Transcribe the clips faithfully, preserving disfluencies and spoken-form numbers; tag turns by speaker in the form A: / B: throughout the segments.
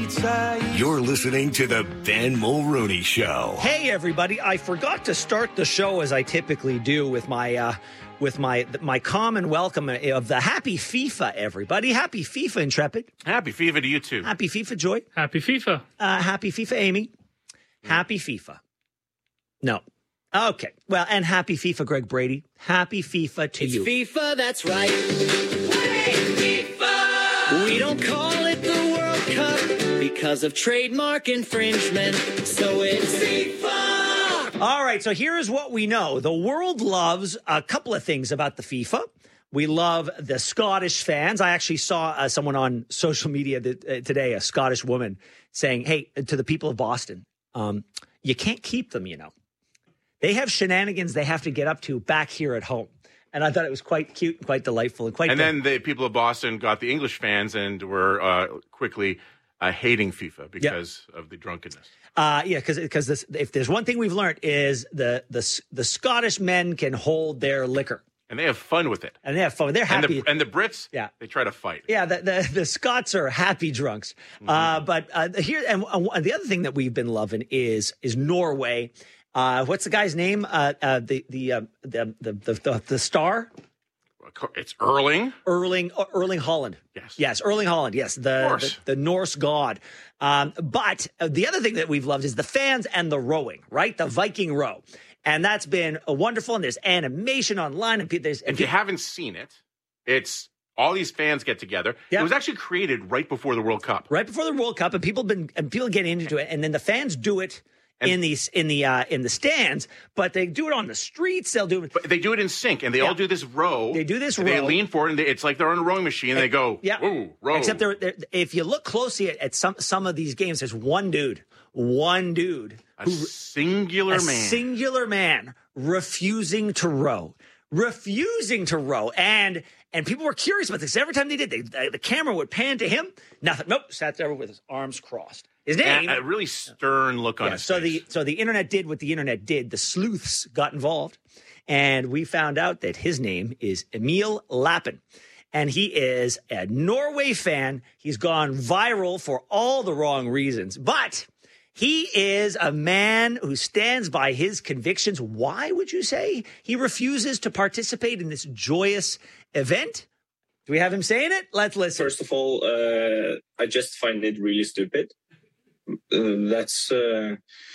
A: You're listening to the Ben Mulrooney Show.
B: Hey, everybody. I forgot to start the show as I typically do with my uh, with my my common welcome of the Happy FIFA, everybody. Happy FIFA, Intrepid.
C: Happy FIFA to you, too.
B: Happy FIFA, Joy.
D: Happy FIFA.
B: Uh, happy FIFA, Amy. Happy FIFA. No. Okay. Well, and happy FIFA, Greg Brady. Happy FIFA to
E: it's
B: you.
E: It's FIFA, that's right. Hey, FIFA! We don't call it the World Cup because of trademark infringement, so it's FIFA!
B: All right, so here's what we know. The world loves a couple of things about the FIFA. We love the Scottish fans. I actually saw uh, someone on social media that, uh, today, a Scottish woman, saying, hey, to the people of Boston, um, you can't keep them, you know. They have shenanigans they have to get up to back here at home. And I thought it was quite cute and quite delightful. And quite.
C: And
B: de-
C: then the people of Boston got the English fans and were uh, quickly uh, hating FIFA because yep. of the drunkenness.
B: Uh, yeah, because because if there's one thing we've learned is the, the the Scottish men can hold their liquor.
C: And they have fun with it.
B: And they have fun. They're happy.
C: And the, and the Brits,
B: yeah.
C: they try to fight.
B: Yeah, the the, the Scots are happy drunks. Mm-hmm. Uh, but uh, here, and uh, the other thing that we've been loving is is Norway. Uh, what's the guy's name? Uh, uh, the the, uh, the the the the the star.
C: It's Erling.
B: Erling Erling Haaland.
C: Yes.
B: Yes, Erling Haaland. Yes, the the, the Norse god. Um, but uh, the other thing that we've loved is the fans and the rowing. Right, the Viking row. And that's been a wonderful. And there's animation online. And there's and
C: if you haven't seen it, it's all these fans get together. Yep. It was actually created right before the World Cup.
B: Right before the World Cup, and people have been and people get into it, and then the fans do it and, in these in the uh, in the stands. But they do it on the streets. They'll do it.
C: But they do it in sync, and they yeah. all do this row.
B: They do this row.
C: They lean forward, and they, it's like they're on a rowing machine. And, and they go,
B: yeah,
C: ooh, row.
B: Except they're, they're, if you look closely at, at some some of these games, there's one dude, one dude.
C: A
B: who,
C: singular
B: a
C: man.
B: singular man refusing to row, refusing to row. And and people were curious about this. Every time they did, they, the camera would pan to him. Nothing. Nope. Sat there with his arms crossed. His name.
C: A, a really stern look on
B: yeah,
C: his
B: so
C: face.
B: the So the internet did what the internet did. The sleuths got involved. And we found out that his name is Emil Lappin. And he is a Norway fan. He's gone viral for all the wrong reasons. But he is a man who stands by his convictions. Why would you say he refuses to participate in this joyous event? Do we have him saying it? Let's listen.
F: First of all, uh, I just find it really stupid. Uh, that's uh,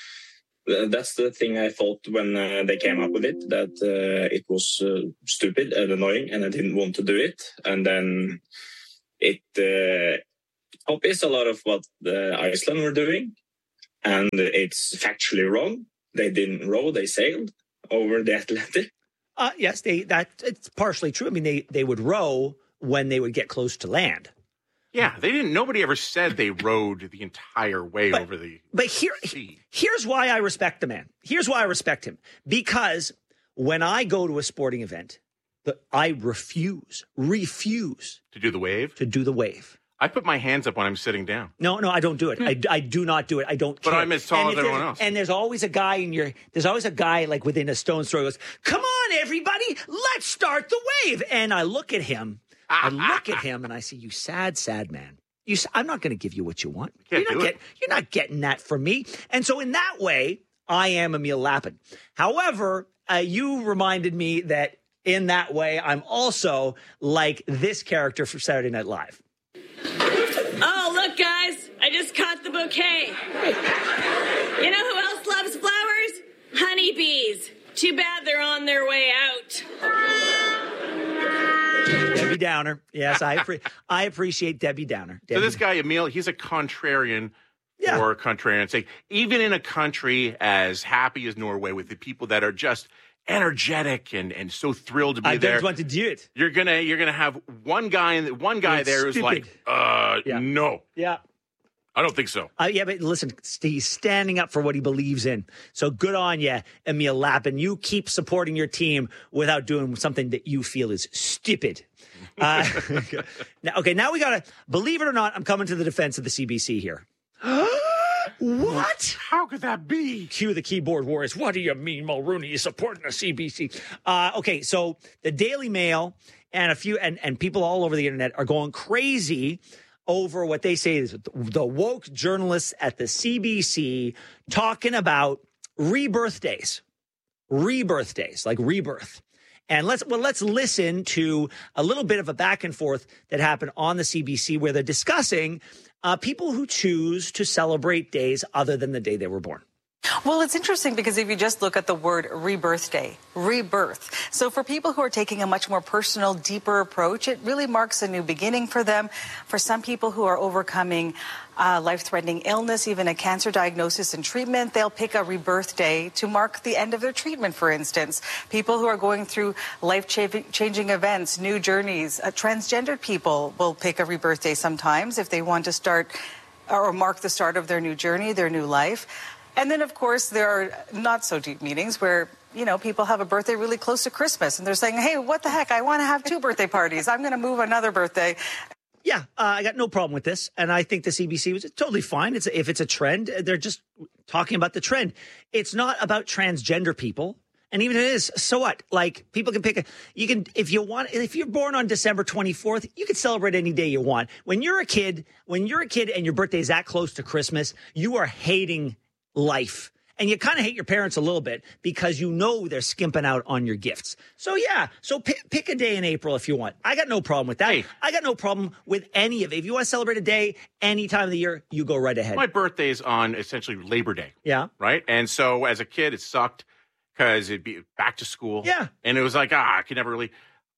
F: that's the thing I thought when uh, they came up with it, that uh, it was uh, stupid and annoying, and I didn't want to do it. And then it uh, copies a lot of what uh, Iceland were doing. And it's factually wrong. They didn't row; they sailed over the Atlantic.
B: Uh, yes, they that it's partially true. I mean, they they would row when they would get close to land.
C: Yeah, they didn't. Nobody ever said they rowed the entire way
B: but,
C: over the
B: But here,
C: sea.
B: here's why I respect the man. Here's why I respect him. Because when I go to a sporting event, the, I refuse, refuse
C: to do the wave.
B: To do the wave.
C: I put my hands up when I'm sitting down.
B: No, no, I don't do it. I, I do not do it. I don't care.
C: But I'm as tall as everyone else.
B: And there's always a guy in your, there's always a guy like within a stone's throw who goes, come on, everybody, let's start the wave. And I look at him, I look at him and I say, you sad, sad man. You, I'm not going to give you what you want.
C: Can't
B: you're, not
C: do
B: get,
C: it.
B: you're not getting that from me. And so in that way, I am Emil Lappin. However, uh, you reminded me that in that way, I'm also like this character from Saturday Night Live.
G: Oh, look, guys, I just caught the bouquet. You know who else loves flowers? Honeybees. Too bad they're on their way out.
B: Debbie Downer. Yes, I appre- I appreciate Debbie Downer. Debbie
C: so this guy, Emil, he's a contrarian
B: yeah.
C: for contrarian's sake. Even in a country as happy as Norway with the people that are just energetic and, and so thrilled to be
B: I
C: there.
B: I just want to do it.
C: You're gonna you're gonna have one guy in one guy
B: it's
C: there who's
B: stupid.
C: like, uh,
B: yeah.
C: no,
B: yeah,
C: I don't think so.
B: Uh, yeah, but listen, he's standing up for what he believes in. So good on you, Emil Lappin. You keep supporting your team without doing something that you feel is stupid. Uh, now, okay, now we gotta believe it or not. I'm coming to the defense of the C B C here. What?
C: How could that be?
B: Cue the keyboard warriors. What do you mean, Mulrooney? You're supporting the C B C. Uh, okay, so the Daily Mail and a few and, and people all over the internet are going crazy over what they say is the woke journalists at the C B C talking about rebirth days, rebirth days, like rebirth. And let's well, let's listen to a little bit of a back and forth that happened on the C B C where they're discussing uh, people who choose to celebrate days other than the day they were born.
D: Well, it's interesting because if you just look at the word rebirth day, rebirth. So for people who are taking a much more personal, deeper approach, it really marks a new beginning for them. For some people who are overcoming uh, life-threatening illness, even a cancer diagnosis and treatment, they'll pick a rebirth day to mark the end of their treatment, for instance. People who are going through life-changing events, new journeys, uh, transgendered people will pick a rebirth day sometimes if they want to start or mark the start of their new journey, their new life. And then, of course, there are not so deep meanings where, you know, people have a birthday really close to Christmas and they're saying, hey, what the heck? I want to have two birthday parties. I'm going to move another birthday.
B: Yeah, uh, I got no problem with this. And I think the C B C was totally fine. It's if it's a trend, they're just talking about the trend. It's not about transgender people. And even if it is, so what? Like, people can pick a, you can, if you want, if you're born on December twenty-fourth, you can celebrate any day you want. When you're a kid, when you're a kid and your birthday is that close to Christmas, you are hating life. And you kind of hate your parents a little bit because you know they're skimping out on your gifts. So, yeah. So pick, pick a day in April if you want. I got no problem with that.
C: Hey.
B: I got no problem with any of it. If you want to celebrate a day any time of the year, you go right ahead.
C: My birthday is on essentially Labor Day.
B: Yeah.
C: Right? And so as a kid, it sucked because it'd be back to school.
B: Yeah.
C: And it was like, ah, I could never really.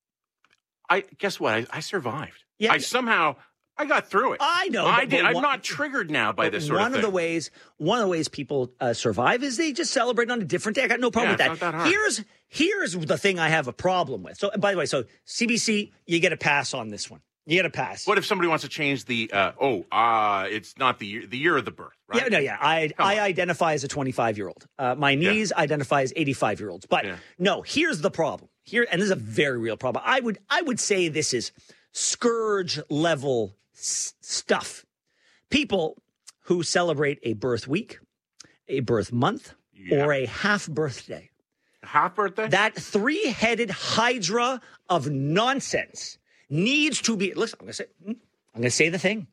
C: I guess what? I, I survived.
B: Yeah.
C: I somehow. I got through it.
B: I know.
C: I
B: but-
C: did.
B: but
C: I'm
B: one-
C: not triggered now by this sort
B: one
C: of thing.
B: of the ways, one of the ways people uh, survive is they just celebrate on a different day. I got no problem
C: Yeah,
B: with
C: it's
B: that.
C: not that hard.
B: Here's here's the thing I have a problem with. So, by the way, so C B C, you get a pass on this one. You get a pass.
C: What if somebody wants to change the? Uh, oh, uh, it's not the year, the year of the birth, right?
B: Yeah, no, yeah. I
C: Come
B: I
C: on.
B: identify as a twenty-five year old. Uh, my niece identifies eighty-five year olds. But
C: Yeah.
B: no, here's the problem. Here, and this is a very real problem. I would I would say this is scourge level s- stuff. People who celebrate a birth week, a birth month,
C: Yeah.
B: or a half birthday.
C: Half birthday.
B: That three-headed hydra of nonsense needs to be. Listen, I'm going to say. I'm going to say the thing.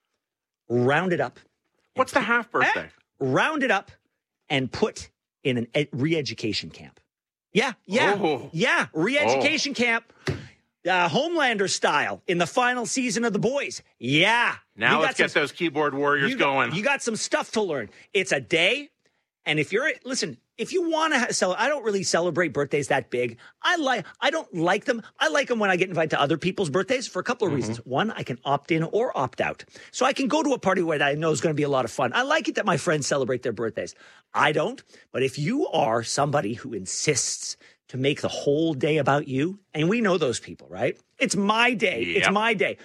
B: Round it up.
C: What's the half birthday?
B: Eh, round it up and put in an ed- re-education camp. Yeah, yeah,
C: Oh.
B: yeah. Re-education camp, uh, Homelander style in the final season of The Boys. Yeah.
C: Now
B: You
C: let's
B: got
C: get
B: some-
C: those keyboard warriors
B: you got-
C: going.
B: You got some stuff to learn. It's a day, and if you're listen, if you want to sell, I don't really celebrate birthdays that big. I like, I don't like them. I like them when I get invited to other people's birthdays for a couple of reasons. One, I can opt in or opt out, so I can go to a party where I know is going to be a lot of fun. I like it that my friends celebrate their birthdays. I don't, but if you are somebody who insists to make the whole day about you, and we know those people, right? It's my day. It's
C: Yep.
B: my day.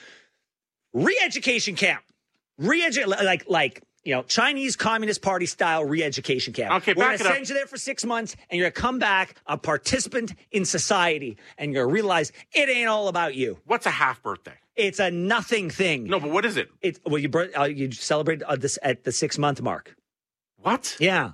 B: Re-education camp. Re-edu- like, like, you know, Chinese Communist Party style re-education camp.
C: Okay,
B: We're
C: back
B: going to
C: it up.
B: send you there for six months, and you're going to come back a participant in society, and you're going to realize it ain't all about you.
C: What's a half birthday?
B: It's a nothing thing.
C: No, but what is it?
B: It's well, you br- uh, you celebrate uh, this at the six month mark.
C: What?
B: Yeah,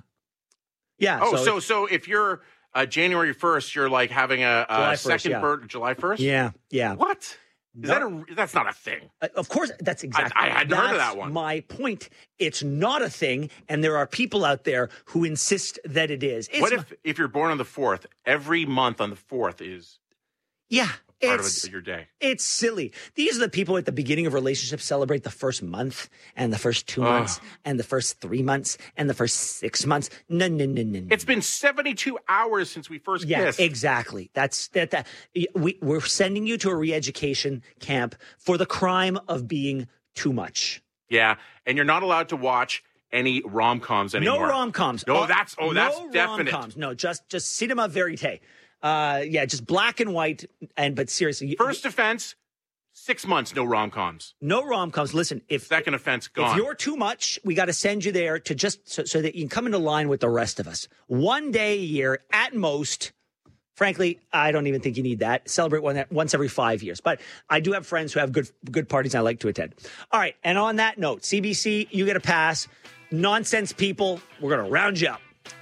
B: yeah.
C: Oh, so so if you're uh, January first, you're like having a, a
B: July first,
C: second
B: yeah.
C: birth, July first.
B: yeah, yeah.
C: What? Is
B: No.
C: that a? That's not a thing.
B: Uh, Of course, that's exactly.
C: I hadn't heard of
B: that's
C: that one.
B: My point. It's not a thing, and there are people out there who insist that it is. It's
C: What
B: not-
C: if if you're born on the fourth? Every month on the fourth is
B: Yeah,
C: part
B: it's
C: of your day.
B: it's silly. These are the people at the beginning of relationships celebrate the first month and the first two months and the first three months and the first six months. No, no, no, no. no.
C: It's been seventy-two hours since we first
B: Yeah,
C: kissed.
B: exactly. That's that. That we we're sending you to a re-education camp for the crime of being too much.
C: Yeah, and you're not allowed to watch any rom coms anymore.
B: No rom coms.
C: No, that's oh, that's
B: no
C: definite.
B: rom-coms. No, just just cinema verite. Uh, yeah, just black and white. And but seriously, you-
C: First offense, six months, no rom coms.
B: no rom coms. Listen, if
C: Second offense,
B: if
C: gone.
B: you're too much, we got to send you there to just so, so that you can come into line with the rest of us. One day a year at most. Frankly, I don't even think you need that. Celebrate one once every five years. But I do have friends who have good good parties and I like to attend. All right. And on that note, C B C, you get a pass. Nonsense people, we're going to round you up.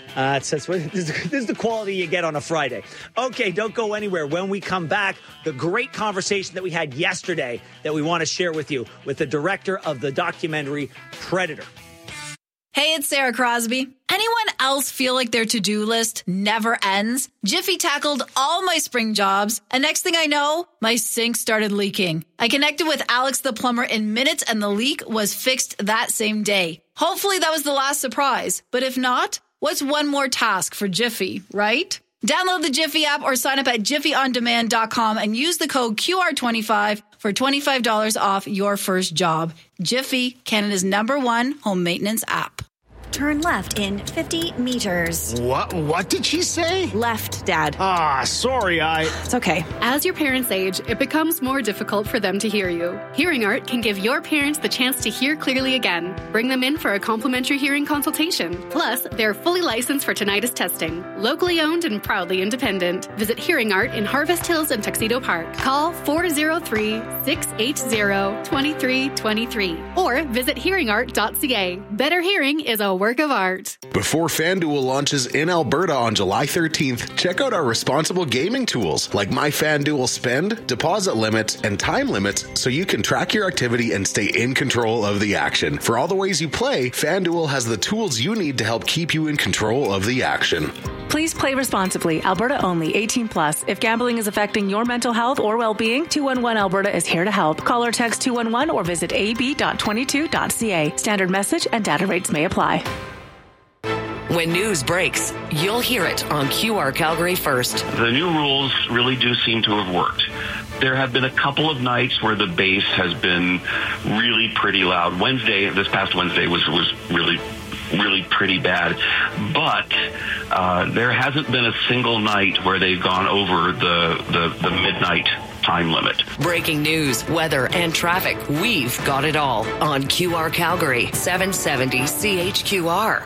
B: Uh, it says, this is, this is the quality you get on a Friday. Okay, don't go anywhere. When we come back, the great conversation that we had yesterday that we want to share with you with the director of the documentary Predator.
H: Hey, it's Sarah Crosby. Anyone else feel like their to-do list never ends? Jiffy tackled all my spring jobs, and next thing I know, my sink started leaking. I connected with Alex the plumber in minutes, and the leak was fixed that same day. Hopefully that was the last surprise, but if not, what's one more task for Jiffy, right? Download the Jiffy app or sign up at jiffy on demand dot com and use the code Q R twenty-five for twenty-five dollars off your first job. Jiffy, Canada's number one home maintenance app.
I: Turn left in fifty meters.
J: What? What did she say?
I: Left, Dad.
J: Ah, sorry, I...
I: It's okay.
K: As your parents age, it becomes more difficult for them to hear you. Hearing Art can give your parents the chance to hear clearly again. Bring them in for a complimentary hearing consultation. Plus, they're fully licensed for tinnitus testing. Locally owned and proudly independent. Visit Hearing Art in Harvest Hills and Tuxedo Park. Call four oh three, six eight zero, two three two three or visit hearing art dot c a. Better hearing is a work of art.
L: Before FanDuel launches in Alberta on July thirteenth, check out our responsible gaming tools like My FanDuel Spend, deposit limits, and time limits so you can track your activity and stay in control of the action. For all the ways you play, FanDuel has the tools you need to help keep you in control of the action.
M: Please play responsibly. Alberta only. eighteen plus. If gambling is affecting your mental health or well-being, two one one Alberta is here to help. Call or text two one one or visit a b dot twenty-two dot c a. Standard message and data rates may apply.
N: When news breaks, you'll hear it on Q R Calgary First.
O: The new rules really do seem to have worked. There have been a couple of nights where the bass has been really pretty loud. Wednesday, this past Wednesday was, was really, really pretty bad. But uh, there hasn't been a single night where they've gone over the, the, the midnight time limit.
N: Breaking news, weather, and traffic. We've got it all on Q R Calgary, seven seventy C H Q R.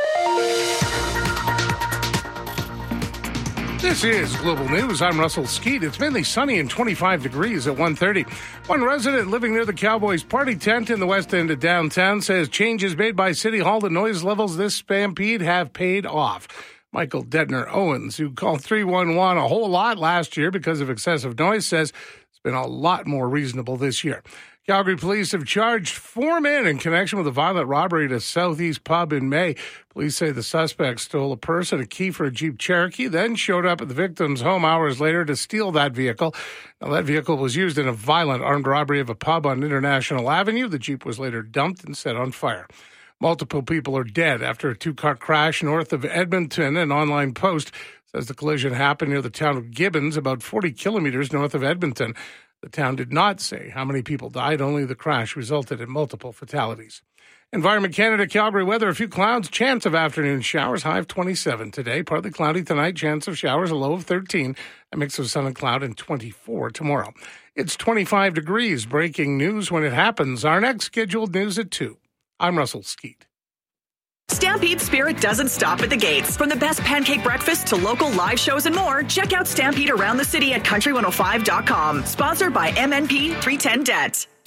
P: This is Global News. I'm Russell Skeet. It's mainly sunny and twenty-five degrees at one thirty. One resident living near the Cowboys party tent in the west end of downtown says changes made by City Hall to noise levels this stampede have paid off. Michael Dedner Owens, who called three one one a whole lot last year because of excessive noise, says it's been a lot more reasonable this year. Calgary police have charged four men in connection with a violent robbery at a Southeast pub in May. Police say the suspect stole a purse and a key for a Jeep Cherokee, then showed up at the victim's home hours later to steal that vehicle. Now, that vehicle was used in a violent armed robbery of a pub on International Avenue. The Jeep was later dumped and set on fire. Multiple people are dead after a two-car crash north of Edmonton. An online post says the collision happened near the town of Gibbons, about forty kilometers north of Edmonton. The town did not say how many people died, only the crash resulted in multiple fatalities. Environment Canada, Calgary weather, a few clouds, chance of afternoon showers, high of twenty-seven today. Partly cloudy tonight, chance of showers, a low of thirteen, a mix of sun and cloud, and twenty-four tomorrow. It's twenty-five degrees. Breaking news when it happens. Our next scheduled news at two. I'm Russell Skeet.
Q: Stampede Spirit doesn't stop at the gates. From the best pancake breakfast to local live shows and more, check out Stampede around the city at country one oh five dot com. Sponsored by M N P three ten Debt.